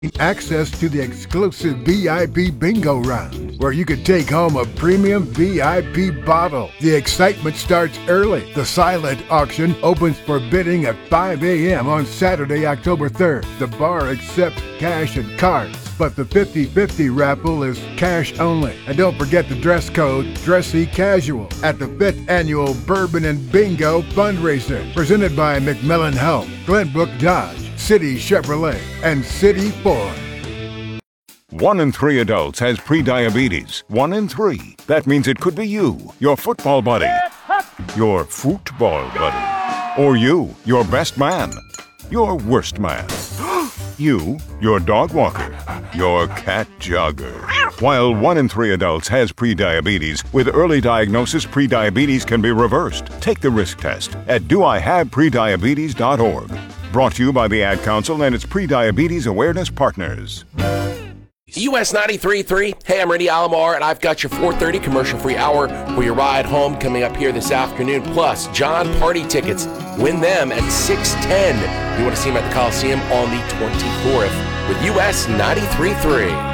access to the exclusive VIP bingo round, where you can take home a premium VIP bottle. The excitement starts early. The silent auction opens for bidding at 5 a.m. on Saturday, October 3rd. The bar accepts cash and cards, but the 50-50 raffle is cash only. And don't forget the dress code, dressy casual, at the 5th annual Bourbon and Bingo fundraiser, presented by McMillan Health, Glenbrook Dodge, City Chevrolet, and City Ford. 1 in 3 adults has prediabetes. 1 in 3. That means it could be you, your football buddy, your football buddy, or you, your best man, your worst man, you, your dog walker, your cat jogger. While 1 in 3 adults has prediabetes, with early diagnosis, prediabetes can be reversed. Take the risk test at doihaveprediabetes.org. Brought to you by the Ad Council and its Prediabetes Awareness Partners. US 93.3. Hey, I'm Randy Alomar, and I've got your 4:30 commercial-free hour for your ride home coming up here this afternoon. Plus, John Party tickets. Win them at 6:10. You want to see him at the Coliseum on the 24th with US 93.3.